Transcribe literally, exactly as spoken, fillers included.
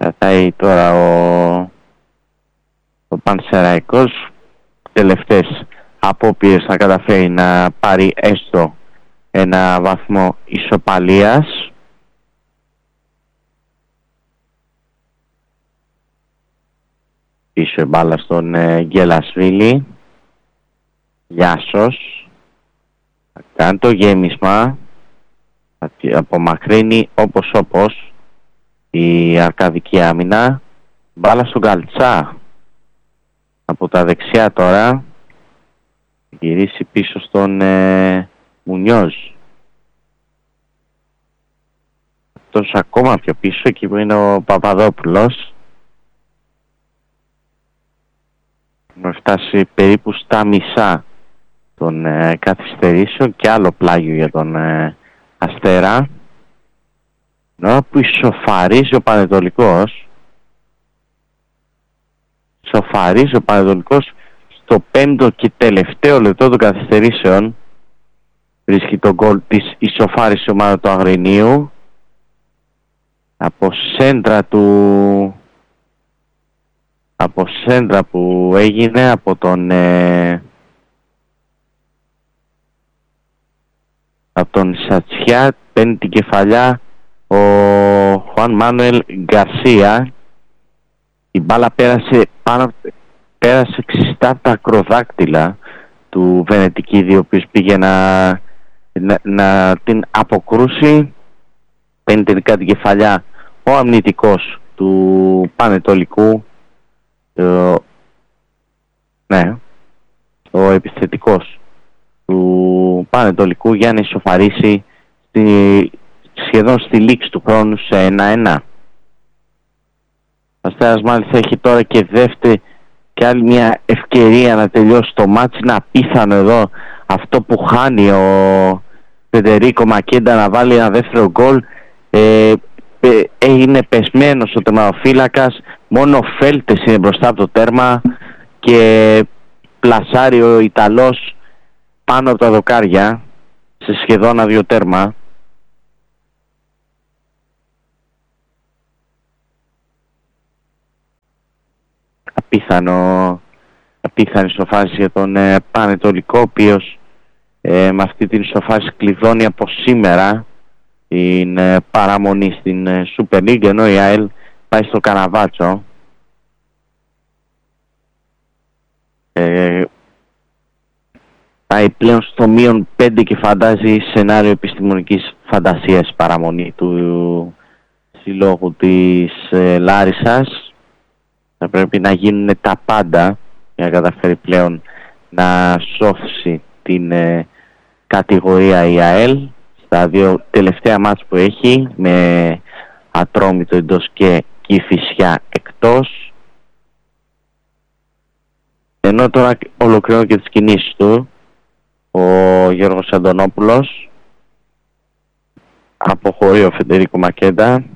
κρατάει τώρα ο, ο Πανσεραϊκός. Τελευταίες απόπειρες να καταφέρει να πάρει έστω ένα βαθμό ισοπαλίας. Πίσω η μπάλα στον ε, Γκελασβίλη. Γιάσος θα κάνει το γέμισμα, θα απομακρύνει όπως όπως η αρκαδική άμυνα. Μπάλα στον Καλτσά από τα δεξιά τώρα, γυρίσει πίσω στον ε, Μουνιόζ. Αυτός ακόμα πιο πίσω, εκεί που είναι ο Παπαδόπουλος. Έχουμε φτάσει περίπου στα μισά των ε, καθυστερήσεων και άλλο πλάγιο για τον ε, Αστέρα. Ενώ που ισοφαρίζει ο Πανετολικός, ισοφαρίζει ο Πανετολικός στο πέμπτο και τελευταίο λεπτό των καθυστερήσεων. Βρίσκει τον γκολ της ισοφάρισης ομάδα του Αγρινίου από σέντρα του από σέντρα που έγινε από τον ε, από τον Σατσιά. Παίρνει την κεφαλιά ο Χουάν Μάνουελ Γκαρσία. Η μπάλα πέρασε πάνω, πέρασε ξιστά από τα ακροδάκτυλα του Βενετικίδη, ο οποίος πήγε να, να, να την αποκρούσει. Παίρνει τελικά την κεφαλιά ο αμνητικός του Πανετολικού, ο, ναι, ο επιθετικός του Πανετολικού, για να ισοφαρίσει στη, σχεδόν στη λήξη του χρόνου σε ένα ένα. Ο Αστέρας μάλιστα έχει τώρα και δεύτερη και άλλη μια ευκαιρία να τελειώσει το μάτς. Είναι απίθανο εδώ αυτό που χάνει ο Φεντερίκο Μακέντα, να βάλει ένα δεύτερο γκολ. ε, είναι πεσμένος ο τερματοφύλακας, μόνο ο Φέλτες είναι μπροστά από το τέρμα και πλασάρει ο Ιταλός πάνω από τα δοκάρια σε σχεδόν αδειό τέρμα. Απίθανο, απίθανη ισοφάριση για τον ε, Πανετολικό, ο οποίος ε, με αυτή την ισοφάριση κλειδώνει από σήμερα την ε, παραμονή στην ε, Super League, ενώ η ΑΕΛ πάει στο Καναβάτσο. Ε, πάει πλέον στο μείον πέντε και φαντάζει σενάριο επιστημονικής φαντασίας παραμονή του συλλόγου της ε, Λάρισσας. Θα πρέπει να γίνουν τα πάντα για να καταφέρει πλέον να σώθει την ε, κατηγορία η ΑΕΛ στα δύο τελευταία μάτς που έχει, με Ατρόμητο εντός και Κηφισιά εκτός. Ενώ τώρα ολοκληρώνει και τις κινήσεις του ο Γιώργος Αντωνόπουλος. Αποχωρεί ο Φεντερίκο Μακέντα.